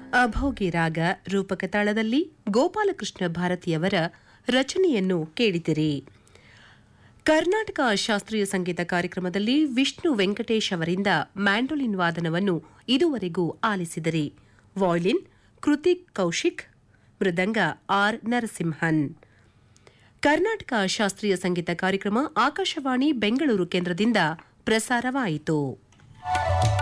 ಅಭೋಗಿ ರಾಗ ರೂಪಕ ತಾಳದಲ್ಲಿ ಗೋಪಾಲಕೃಷ್ಣ ಭಾರತಿಯವರ ರಚನೆಯನ್ನು ಕೇಳಿದಿರಿ. ಕರ್ನಾಟಕ ಶಾಸ್ತ್ರೀಯ ಸಂಗೀತ ಕಾರ್ಯಕ್ರಮದಲ್ಲಿ ವಿಷ್ಣು ವೆಂಕಟೇಶ್ ಅವರಿಂದ ಮ್ಯಾಂಡೋಲಿನ್ ವಾದನವನ್ನು ಇದುವರೆಗೂ ಆಲಿಸಿದಿರಿ. ವಾಯ್ಲಿನ್ ಕೃತಿಕ್ ಕೌಶಿಕ್, ಮೃದಂಗ ಆರ್ ನರಸಿಂಹನ್. ಕರ್ನಾಟಕ ಶಾಸ್ತ್ರೀಯ ಸಂಗೀತ ಕಾರ್ಯಕ್ರಮ ಆಕಾಶವಾಣಿ ಬೆಂಗಳೂರು ಕೇಂದ್ರದಿಂದ ಪ್ರಸಾರವಾಯಿತು.